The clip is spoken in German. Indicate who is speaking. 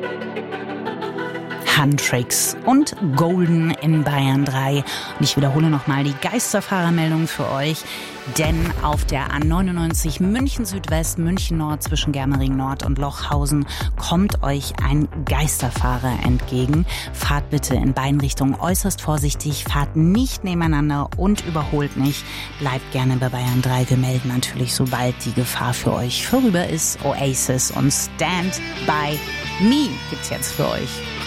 Speaker 1: Huntrix und Golden in Bayern 3. Und ich wiederhole nochmal die Geisterfahrermeldung für euch, denn auf der A99 München Südwest, München Nord zwischen Germering Nord und Lochhausen kommt euch ein Geisterfahrer entgegen. Fahrt bitte in beiden Richtungen äußerst vorsichtig, fahrt nicht nebeneinander und überholt nicht. Bleibt gerne bei Bayern 3. Wir melden natürlich, sobald die Gefahr für euch vorüber ist. Oasis und Stand By Me gibt's jetzt für euch.